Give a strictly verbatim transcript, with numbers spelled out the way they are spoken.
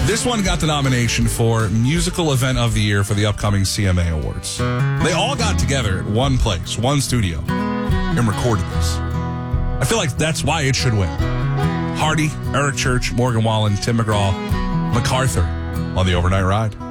This one got the nomination for Musical Event of the Year for the upcoming C M A Awards. They all got together at one place, one studio, and recorded this. I feel like that's why it should win. Hardy, Eric Church, Morgan Wallen, Tim McGraw, MacArthur on the Overnight Ride.